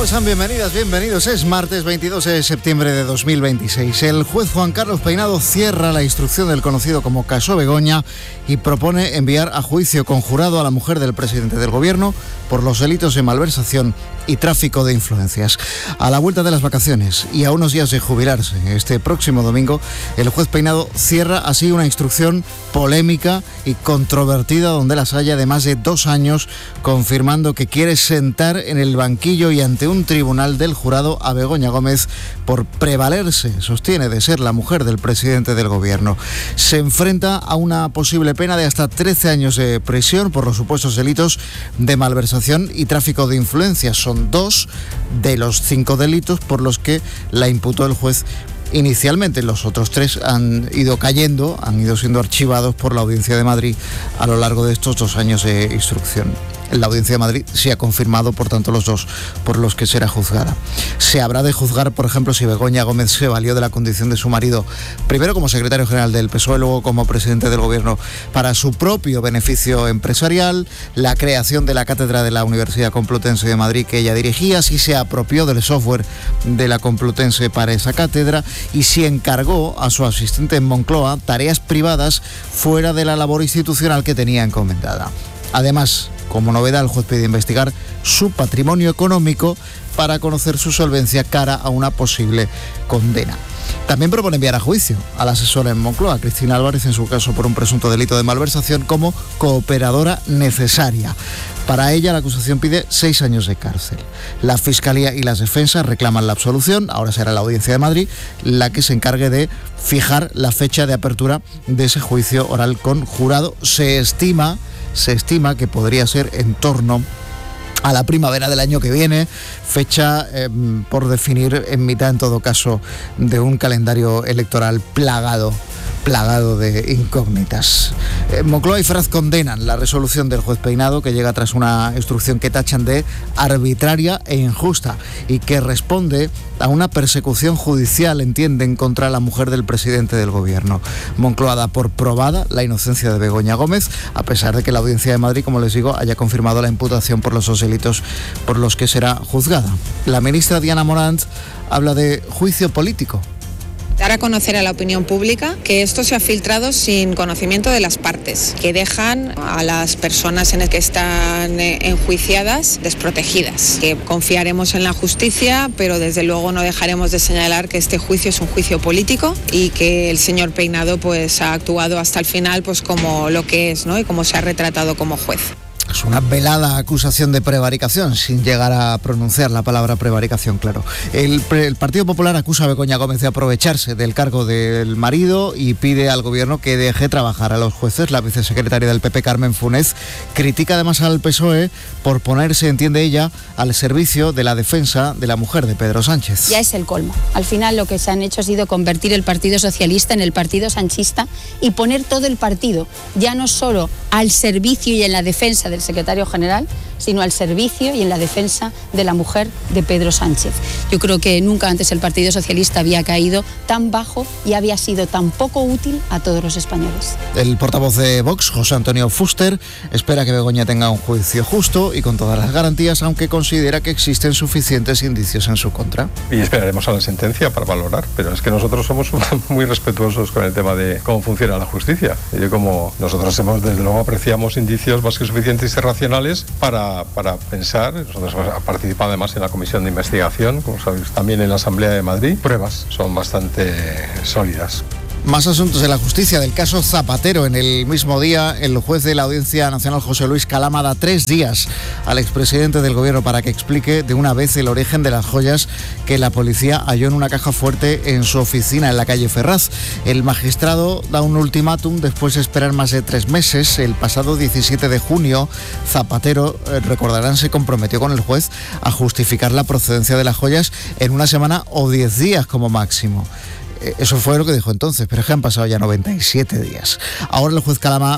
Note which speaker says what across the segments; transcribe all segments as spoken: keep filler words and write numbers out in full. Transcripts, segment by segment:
Speaker 1: ¿Cómo están? Bienvenidas, bienvenidos. Es martes veintidós de septiembre de dos mil veintiséis. El juez Juan Carlos Peinado cierra la instrucción del conocido como caso Begoña y propone enviar a juicio conjurado a la mujer del presidente del gobierno por los delitos de malversación y tráfico de influencias. A la vuelta de las vacaciones y a unos días de jubilarse, este próximo domingo, el juez Peinado cierra así una instrucción polémica y controvertida donde las haya de más de dos años, confirmando que quiere sentar en el banquillo y ante un tribunal del jurado a Begoña Gómez por prevalerse, sostiene, de ser la mujer del presidente del gobierno. Se enfrenta a una posible pena de hasta trece años de prisión por los supuestos delitos de malversación y tráfico de influencias. Son dos de los cinco delitos por los que la imputó el juez inicialmente. Los otros tres han ido cayendo, han ido siendo archivados por la Audiencia de Madrid a lo largo de estos dos años de instrucción. La Audiencia de Madrid sí ha confirmado, por tanto, los dos por los que será juzgada. Se habrá de juzgar, por ejemplo, si Begoña Gómez se valió de la condición de su marido, primero como secretario general del P S O E, luego como presidente del gobierno, para su propio beneficio empresarial, la creación de la cátedra de la Universidad Complutense de Madrid que ella dirigía, si se apropió del software de la Complutense para esa cátedra y si encargó a su asistente en Moncloa tareas privadas fuera de la labor institucional que tenía encomendada. Además, como novedad, el juez pide investigar su patrimonio económico para conocer su solvencia cara a una posible condena. También propone enviar a juicio a la asesora en Moncloa, Cristina Álvarez, en su caso por un presunto delito de malversación como cooperadora necesaria. Para ella, la acusación pide seis años de cárcel. La Fiscalía y las defensas reclaman la absolución. Ahora será la Audiencia de Madrid la que se encargue de fijar la fecha de apertura de ese juicio oral con jurado. Se estima... Se estima que podría ser en torno a la primavera del año que viene, fecha eh, por definir en mitad, en todo caso, de un calendario electoral plagado, plagado de incógnitas. Eh, Moncloa y Ferraz condenan la resolución del juez Peinado, que llega tras una instrucción que tachan de arbitraria e injusta y que responde a una persecución judicial, entienden, contra la mujer del presidente del gobierno. Moncloa da por probada la inocencia de Begoña Gómez, a pesar de que la Audiencia de Madrid, como les digo, haya confirmado la imputación por los dos delitos por los que será juzgada. La ministra Diana Morant habla de juicio político.
Speaker 2: Dar a conocer a la opinión pública que esto se ha filtrado sin conocimiento de las partes, que dejan a las personas en las que están enjuiciadas desprotegidas. Que confiaremos en la justicia, pero desde luego no dejaremos de señalar que este juicio es un juicio político y que el señor Peinado pues ha actuado hasta el final pues como lo que es, ¿no? Y como se ha retratado como juez.
Speaker 1: Es una velada acusación de prevaricación, sin llegar a pronunciar la palabra prevaricación, claro. El, el Partido Popular acusa a Begoña Gómez de aprovecharse del cargo del marido y pide al gobierno que deje trabajar a los jueces. La vicesecretaria del P P, Carmen Funes, critica además al P S O E por ponerse, entiende ella, al servicio de la defensa de la mujer de Pedro Sánchez.
Speaker 3: Ya es el colmo. Al final lo que se han hecho ha sido convertir el Partido Socialista en el Partido Sanchista y poner todo el partido, ya no solo al servicio y en la defensa del secretario general, sino al servicio y en la defensa de la mujer de Pedro Sánchez. Yo creo que nunca antes el Partido Socialista había caído tan bajo y había sido tan poco útil a todos los españoles.
Speaker 1: El portavoz de Vox, José Antonio Fuster, espera que Begoña tenga un juicio justo y con todas las garantías, aunque considera que existen suficientes indicios en su contra.
Speaker 4: Y esperaremos a la sentencia para valorar, pero es que nosotros somos muy respetuosos con el tema de cómo funciona la justicia. Y como nosotros hemos, desde luego, apreciamos indicios más que suficientes y racionales para para pensar. Nosotros hemos participado además en la comisión de investigación, como sabéis, también en la Asamblea de Madrid. Pruebas son bastante sólidas.
Speaker 1: Más asuntos de la justicia del caso Zapatero. En el mismo día, el juez de la Audiencia Nacional, José Luis Calama, da tres días al expresidente del gobierno para que explique de una vez el origen de las joyas que la policía halló en una caja fuerte en su oficina en la calle Ferraz. El magistrado da un ultimátum después de esperar más de tres meses. El pasado diecisiete de junio, Zapatero, eh, recordarán, se comprometió con el juez a justificar la procedencia de las joyas en una semana o diez días como máximo. Eso fue lo que dijo entonces, pero es que han pasado ya noventa y siete días. Ahora el juez Calama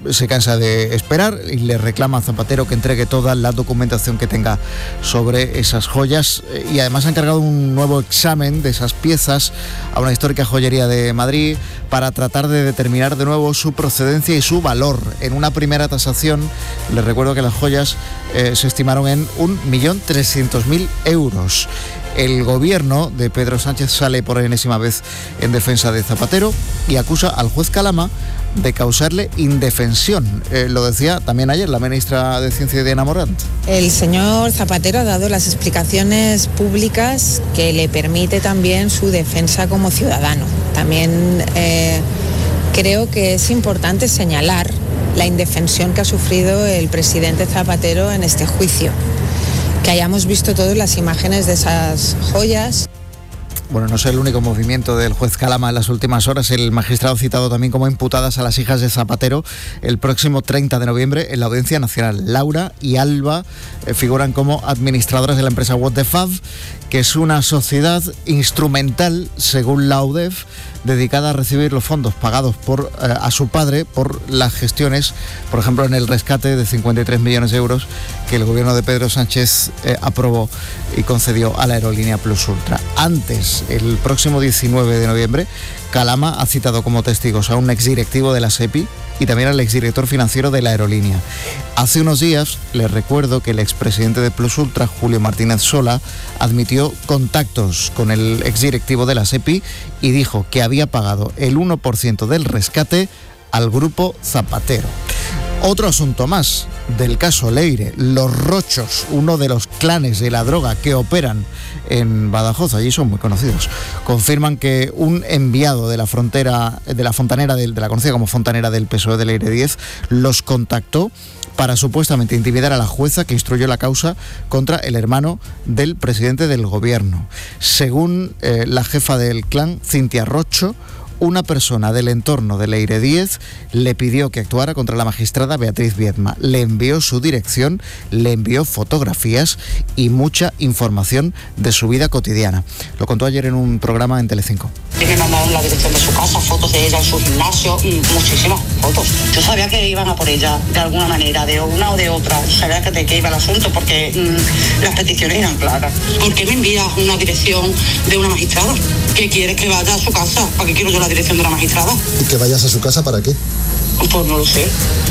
Speaker 1: se cansa de esperar y le reclama a Zapatero que entregue toda la documentación que tenga sobre esas joyas, y además ha encargado un nuevo examen de esas piezas a una histórica joyería de Madrid para tratar de determinar de nuevo su procedencia y su valor. En una primera tasación, les recuerdo que las joyas eh, se estimaron en un millón trescientos mil euros. El gobierno de Pedro Sánchez sale por enésima vez en defensa de Zapatero y acusa al juez Calama de causarle indefensión. Eh, lo decía también ayer la ministra de Ciencia, Diana Morant.
Speaker 2: El señor Zapatero ha dado las explicaciones públicas que le permite también su defensa como ciudadano. También eh, creo que es importante señalar la indefensión que ha sufrido el presidente Zapatero en este juicio. Que hayamos visto todas las imágenes de esas joyas.
Speaker 1: Bueno, no es el único movimiento del juez Calama en las últimas horas. El magistrado ha citado también como imputadas a las hijas de Zapatero el próximo treinta de noviembre en la Audiencia Nacional. Laura y Alba eh, figuran como administradoras de la empresa What the Fab, que es una sociedad instrumental, según la U D E F, dedicada a recibir los fondos pagados por eh, a su padre por las gestiones, por ejemplo, en el rescate de cincuenta y tres millones de euros que el gobierno de Pedro Sánchez eh, aprobó y concedió a la aerolínea Plus Ultra. Antes, el próximo diecinueve de noviembre, Calama ha citado como testigos a un exdirectivo de la SEPI y también al exdirector financiero de la aerolínea. Hace unos días, les recuerdo que el expresidente de Plus Ultra, Julio Martínez Sola, admitió contactos con el exdirectivo de la SEPI y dijo que había pagado el uno por ciento del rescate al grupo Zapatero. Otro asunto más del caso Leire. Los Rochos, uno de los clanes de la droga que operan en Badajoz, allí son muy conocidos, confirman que un enviado de la frontera, de la fontanera, de, de la conocida como fontanera del P S O E de Leire diez, los contactó para supuestamente intimidar a la jueza que instruyó la causa contra el hermano del presidente del gobierno. Según eh, la jefa del clan, Cintia Rocho, una persona del entorno de Leire diez le pidió que actuara contra la magistrada Beatriz Viedma. Le envió su dirección, le envió fotografías y mucha información de su vida cotidiana. Lo contó ayer en un programa en Telecinco.
Speaker 5: Me mandaron la dirección de su casa, fotos de ella en su gimnasio y muchísimas fotos. Yo sabía que iban a por ella de alguna manera, de una o de otra. Sabía que de qué iba el asunto porque mmm, las peticiones eran claras. ¿Por qué me envías una dirección de una magistrada? ¿Qué quieres que vaya a su casa? ¿Para qué quiero yo la dirección de la magistrada?
Speaker 6: ¿Y que vayas a su casa para qué?
Speaker 5: Pues no lo sé.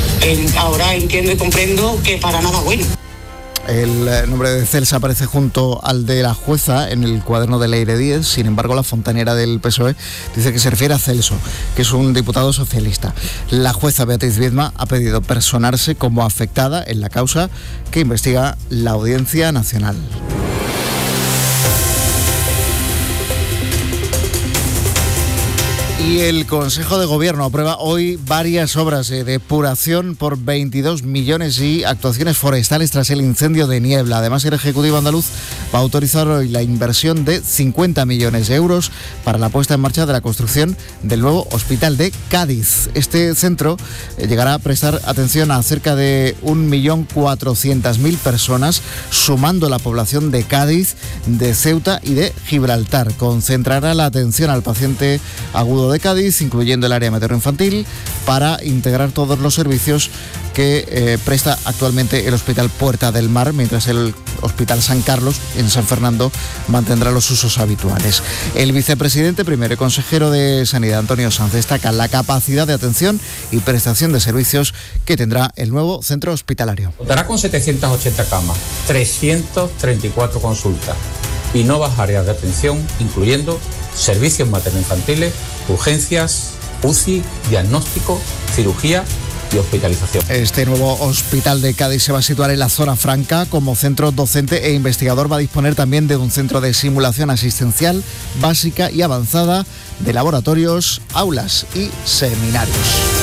Speaker 5: Ahora entiendo y comprendo que para nada bueno.
Speaker 1: El nombre de Celsa aparece junto al de la jueza en el cuaderno de Leire diez. Sin embargo, la fontanera del P S O E dice que se refiere a Celso, que es un diputado socialista. La jueza Beatriz Viedma ha pedido personarse como afectada en la causa que investiga la Audiencia Nacional. Y el Consejo de Gobierno aprueba hoy varias obras de depuración por veintidós millones y actuaciones forestales tras el incendio de Niebla. Además, el Ejecutivo andaluz va a autorizar hoy la inversión de cincuenta millones de euros para la puesta en marcha de la construcción del nuevo hospital de Cádiz. Este centro llegará a prestar atención a cerca de un millón cuatrocientas mil personas, sumando la población de Cádiz, de Ceuta y de Gibraltar. Concentrará la atención al paciente agudo de Cádiz, incluyendo el área materno-infantil, para integrar todos los servicios que eh, presta actualmente el Hospital Puerta del Mar, mientras el Hospital San Carlos, en San Fernando, mantendrá los usos habituales. El vicepresidente primero y consejero de Sanidad, Antonio Sanz, destaca la capacidad de atención y prestación de servicios que tendrá el nuevo centro hospitalario.
Speaker 7: Contará con setecientas ochenta camas, trescientas treinta y cuatro consultas y nuevas áreas de atención, incluyendo servicios materno-infantiles, urgencias, U C I, diagnóstico, cirugía y hospitalización.
Speaker 1: Este nuevo hospital de Cádiz se va a situar en la zona franca como centro docente e investigador. Va a disponer también de un centro de simulación asistencial básica y avanzada, de laboratorios, aulas y seminarios.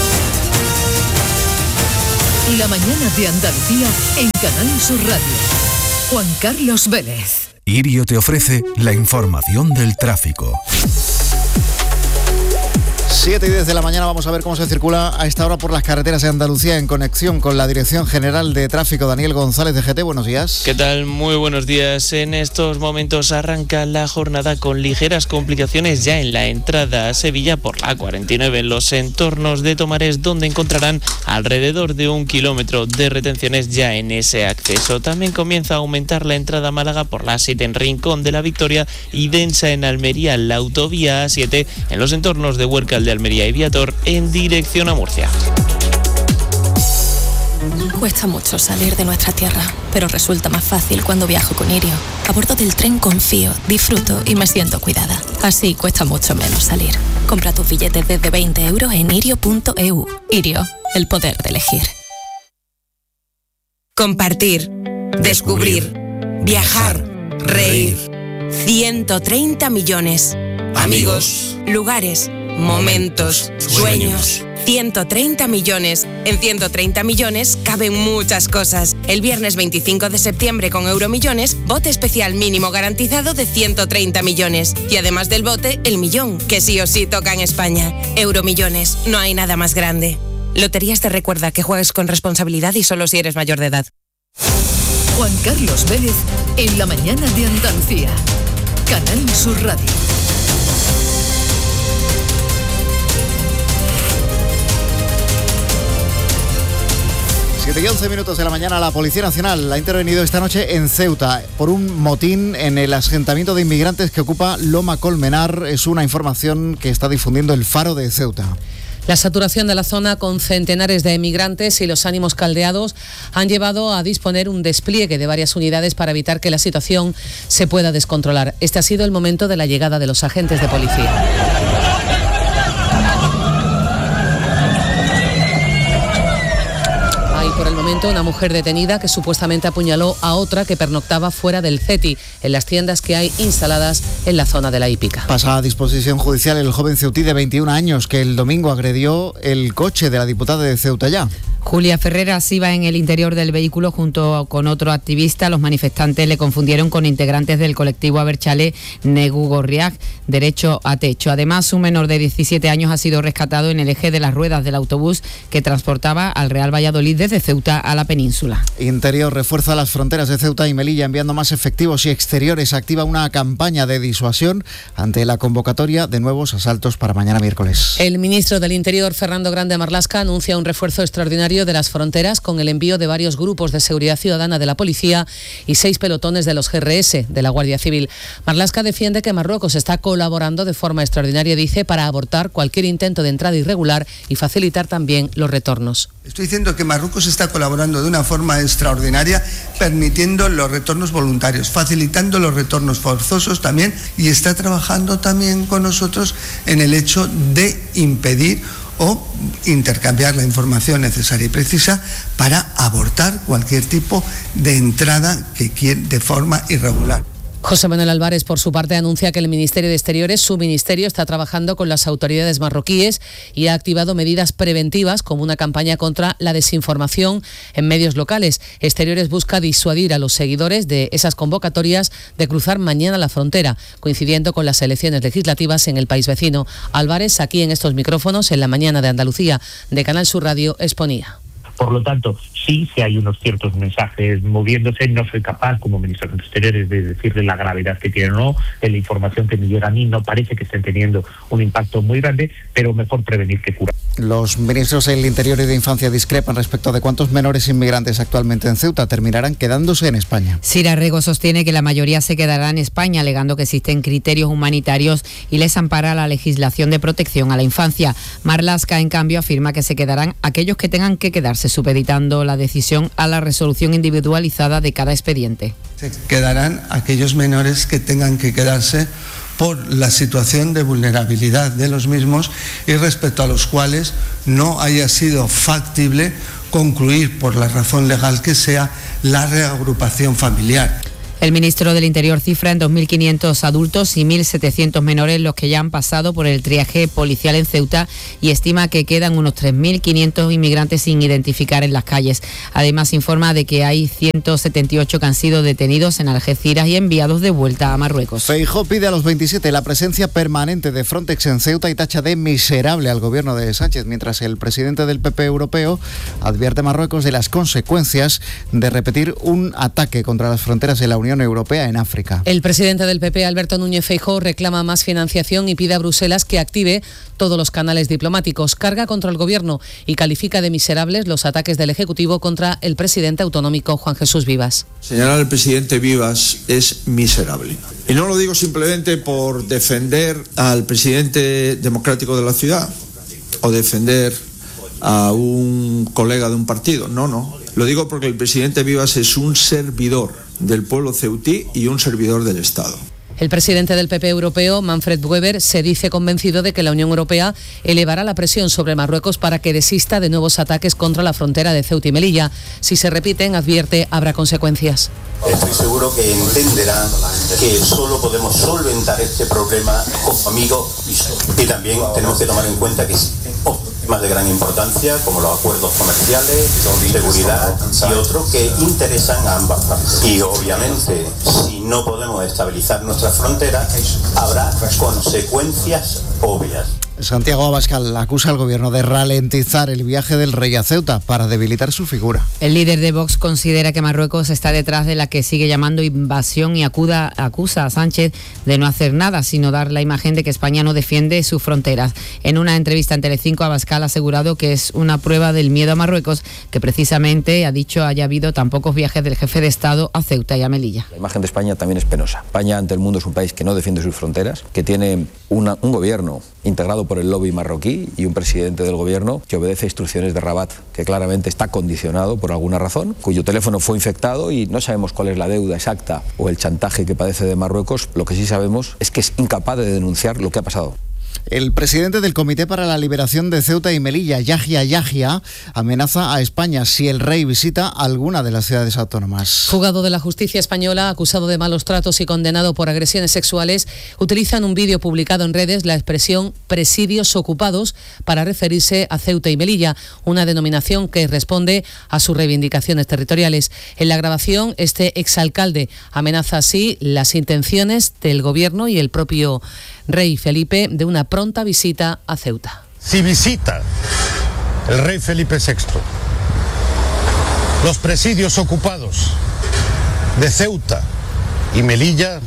Speaker 8: La mañana de Andalucía en Canal Sur Radio. Juan Carlos Vélez.
Speaker 9: Irio te ofrece la información del tráfico.
Speaker 1: siete y diez de la mañana vamos a ver cómo se circula a esta hora por las carreteras de Andalucía en conexión con la Dirección General de Tráfico. Daniel González de G T, buenos días.
Speaker 9: ¿Qué tal? Muy buenos días. En estos momentos arranca la jornada con ligeras complicaciones ya en la entrada a Sevilla por la cuarenta y nueve en los entornos de Tomares, donde encontrarán alrededor de un kilómetro de retenciones ya en ese acceso. También comienza a aumentar la entrada a Málaga por la siete en Rincón de la Victoria y densa en Almería, la autovía A siete en los entornos de Huércal de Almería y Viator en dirección a Murcia.
Speaker 10: Cuesta mucho salir de nuestra tierra, pero resulta más fácil cuando viajo con Irio. A bordo del tren confío, disfruto y me siento cuidada. Así cuesta mucho menos salir. Compra tus billetes desde veinte euros en irio punto e u. Irio, el poder de elegir.
Speaker 11: Compartir, descubrir, viajar, reír. ciento treinta millones. Amigos, lugares, momentos, sueños. ciento treinta millones. En ciento treinta millones caben muchas cosas. El viernes veinticinco de septiembre con Euromillones, bote especial mínimo garantizado de ciento treinta millones. Y además del bote, el millón, que sí o sí toca en España. Euromillones, no hay nada más grande. Loterías te recuerda que juegues con responsabilidad y solo si eres mayor de edad.
Speaker 8: Juan Carlos Vélez, en la mañana de Andalucía. Canal Sur Radio.
Speaker 1: siete y once minutos de la mañana, la Policía Nacional ha intervenido esta noche en Ceuta por un motín en el asentamiento de inmigrantes que ocupa Loma Colmenar. Es una información que está difundiendo El Faro de Ceuta.
Speaker 12: La saturación de la zona con centenares de emigrantes y los ánimos caldeados han llevado a disponer un despliegue de varias unidades para evitar que la situación se pueda descontrolar. Este ha sido el momento de la llegada de los agentes de policía. Por el momento, una mujer detenida que supuestamente apuñaló a otra que pernoctaba fuera del CETI, en las tiendas que hay instaladas en la zona de la hípica.
Speaker 1: Pasa a disposición judicial el joven ceutí de veintiún años que el domingo agredió el coche de la diputada de Ceuta Ya.
Speaker 13: Julia Ferreras iba en el interior del vehículo junto con otro activista. Los manifestantes le confundieron con integrantes del colectivo Abertzale Negu Gorriak, Derecho a Techo. Además, un menor de diecisiete años ha sido rescatado en el eje de las ruedas del autobús que transportaba al Real Valladolid desde Ceuta a la península.
Speaker 1: Interior refuerza las fronteras de Ceuta y Melilla enviando más efectivos y exteriores. Activa una campaña de disuasión ante la convocatoria de nuevos asaltos para mañana miércoles.
Speaker 12: El ministro del Interior, Fernando Grande Marlaska, anuncia un refuerzo extraordinario de las fronteras con el envío de varios grupos de seguridad ciudadana de la policía y seis pelotones de los G R S de la Guardia Civil. Marlaska defiende que Marruecos está colaborando de forma extraordinaria, dice, para abortar cualquier intento de entrada irregular y facilitar también los retornos.
Speaker 14: Estoy diciendo que Marruecos está colaborando de una forma extraordinaria, permitiendo los retornos voluntarios, facilitando los retornos forzosos también, y está trabajando también con nosotros en el hecho de impedir o intercambiar la información necesaria y precisa para abortar cualquier tipo de entrada que quiera de forma irregular.
Speaker 12: José Manuel Álvarez, por su parte, anuncia que el Ministerio de Exteriores, su ministerio, está trabajando con las autoridades marroquíes y ha activado medidas preventivas como una campaña contra la desinformación en medios locales. Exteriores busca disuadir a los seguidores de esas convocatorias de cruzar mañana la frontera, coincidiendo con las elecciones legislativas en el país vecino. Álvarez, aquí en estos micrófonos, en la mañana de Andalucía, de Canal Sur Radio, exponía.
Speaker 15: Por lo tanto, sí, sí hay unos ciertos mensajes moviéndose. No soy capaz, como ministro de Exteriores, de decirle la gravedad que tienen o no. En la información que me llega a mí no parece que estén teniendo un impacto muy grande, pero mejor prevenir que curar.
Speaker 1: Los ministros del Interior y de Infancia discrepan respecto de cuántos menores inmigrantes actualmente en Ceuta terminarán quedándose en España.
Speaker 13: Sira Rego sostiene que la mayoría se quedará en España, alegando que existen criterios humanitarios y les ampara la legislación de protección a la infancia. Marlaska, en cambio, afirma que se quedarán aquellos que tengan que quedarse, supeditando la decisión a la resolución individualizada de cada expediente.
Speaker 14: Se quedarán aquellos menores que tengan que quedarse por la situación de vulnerabilidad de los mismos y respecto a los cuales no haya sido factible concluir, por la razón legal que sea, la reagrupación familiar.
Speaker 13: El ministro del Interior cifra en dos mil quinientos adultos y mil setecientos menores los que ya han pasado por el triaje policial en Ceuta y estima que quedan unos tres mil quinientos inmigrantes sin identificar en las calles. Además, informa de que hay ciento setenta y ocho que han sido detenidos en Algeciras y enviados de vuelta a Marruecos.
Speaker 1: Feijóo pide a los veintisiete la presencia permanente de Frontex en Ceuta y tacha de miserable al gobierno de Sánchez, mientras el presidente del P P europeo advierte a Marruecos de las consecuencias de repetir un ataque contra las fronteras de la Unión Europea en África.
Speaker 12: El presidente del P P, Alberto Núñez Feijóo, reclama más financiación y pide a Bruselas que active todos los canales diplomáticos. Carga contra el gobierno y califica de miserables los ataques del Ejecutivo contra el presidente autonómico Juan Jesús Vivas.
Speaker 16: Señalar al presidente Vivas es miserable. Y no lo digo simplemente por defender al presidente democrático de la ciudad o defender a un colega de un partido. No, no. Lo digo porque el presidente Vivas es un servidor del pueblo ceutí y un servidor del Estado.
Speaker 12: El presidente del P P europeo, Manfred Weber, se dice convencido de que la Unión Europea elevará la presión sobre Marruecos para que desista de nuevos ataques contra la frontera de Ceuta y Melilla. Si se repiten, advierte, habrá consecuencias.
Speaker 17: Estoy seguro que entenderán que solo podemos solventar este problema como amigos y también tenemos que tomar en cuenta que temas de gran importancia como los acuerdos comerciales, seguridad y otros que interesan a ambas partes. Y obviamente, si no podemos estabilizar nuestras fronteras, habrá consecuencias obvias.
Speaker 1: Santiago Abascal acusa al gobierno de ralentizar el viaje del rey a Ceuta para debilitar su figura.
Speaker 13: El líder de Vox considera que Marruecos está detrás de la que sigue llamando invasión y acuda, acusa a Sánchez de no hacer nada, sino dar la imagen de que España no defiende sus fronteras. En una entrevista en Telecinco, Abascal ha asegurado que es una prueba del miedo a Marruecos, que precisamente, ha dicho, haya habido tan pocos viajes del jefe de Estado a Ceuta y a Melilla.
Speaker 18: La imagen de España también es penosa. España ante el mundo es un país que no defiende sus fronteras, que tiene una, un gobierno integrado por el lobby marroquí y un presidente del gobierno que obedece instrucciones de Rabat, que claramente está condicionado por alguna razón, cuyo teléfono fue infectado y no sabemos cuál es la deuda exacta o el chantaje que padece de Marruecos. Lo que sí sabemos es que es incapaz de denunciar lo que ha pasado.
Speaker 1: El presidente del Comité para la Liberación de Ceuta y Melilla, Yahya Yahya, amenaza a España si el rey visita alguna de las ciudades autónomas.
Speaker 12: Fugado de la justicia española, acusado de malos tratos y condenado por agresiones sexuales, utiliza en un vídeo publicado en redes la expresión presidios ocupados para referirse a Ceuta y Melilla, una denominación que responde a sus reivindicaciones territoriales. En la grabación, este exalcalde amenaza así las intenciones del gobierno y el propio rey Felipe de una pronta visita a Ceuta.
Speaker 19: Si visita el rey Felipe sexto los presidios ocupados de Ceuta y Melilla,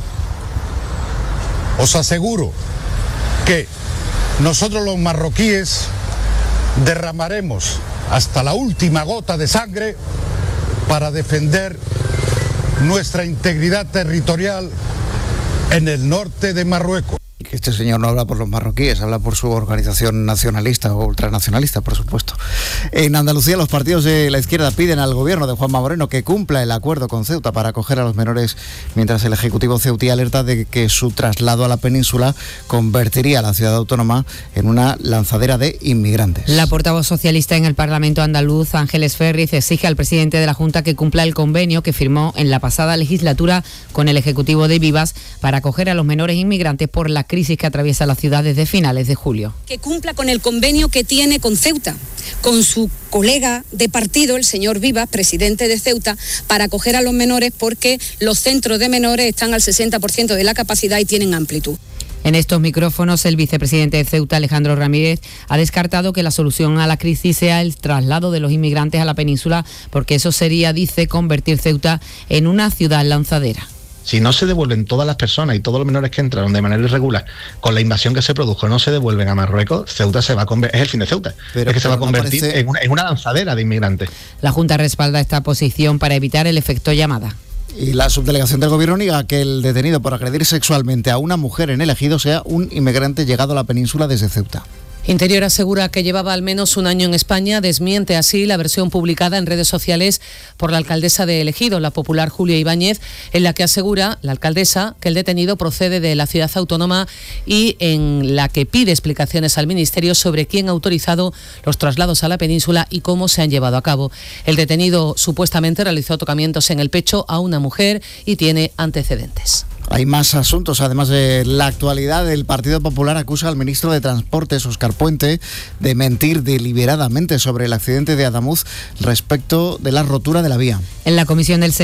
Speaker 19: os aseguro que nosotros los marroquíes derramaremos hasta la última gota de sangre para defender nuestra integridad territorial en el norte de Marruecos.
Speaker 1: Que este señor no habla por los marroquíes, habla por su organización nacionalista o ultranacionalista, por supuesto. En Andalucía, los partidos de la izquierda piden al gobierno de Juanma Moreno que cumpla el acuerdo con Ceuta para acoger a los menores, mientras el Ejecutivo ceutí alerta de que su traslado a la península convertiría a la ciudad autónoma en una lanzadera de inmigrantes.
Speaker 13: La portavoz socialista en el Parlamento andaluz, Ángeles Ferriz, exige al presidente de la Junta que cumpla el convenio que firmó en la pasada legislatura con el Ejecutivo de Vivas para acoger a los menores inmigrantes por la crisis que atraviesa la ciudad desde finales de julio.
Speaker 20: Que cumpla con el convenio que tiene con Ceuta, con su colega de partido, el señor Vivas, presidente de Ceuta, para acoger a los menores porque los centros de menores están al sesenta por ciento de la capacidad y tienen amplitud.
Speaker 13: En estos micrófonos, el vicepresidente de Ceuta, Alejandro Ramírez, ha descartado que la solución a la crisis sea el traslado de los inmigrantes a la península, porque eso sería, dice, convertir Ceuta en una ciudad lanzadera.
Speaker 21: Si no se devuelven todas las personas y todos los menores que entraron de manera irregular con la invasión que se produjo, no se devuelven a Marruecos, Ceuta se va a convertir, es el fin de Ceuta, pero, es que se va a convertir no parece... en, una, en una lanzadera de inmigrantes.
Speaker 13: La Junta respalda esta posición para evitar el efecto llamada.
Speaker 1: Y la subdelegación del gobierno niega que el detenido por agredir sexualmente a una mujer en el Ejido sea un inmigrante llegado a la península desde Ceuta.
Speaker 12: Interior asegura que llevaba al menos un año en España, desmiente así la versión publicada en redes sociales por la alcaldesa de El Ejido, la popular Julia Ibáñez, en la que asegura la alcaldesa que el detenido procede de la ciudad autónoma y en la que pide explicaciones al Ministerio sobre quién ha autorizado los traslados a la península y cómo se han llevado a cabo. El detenido supuestamente realizó tocamientos en el pecho a una mujer y tiene antecedentes.
Speaker 1: Hay más asuntos, además de la actualidad. El Partido Popular acusa al ministro de Transportes, Óscar Puente, de mentir deliberadamente sobre el accidente de Adamuz respecto de la rotura de la vía.
Speaker 13: En la comisión del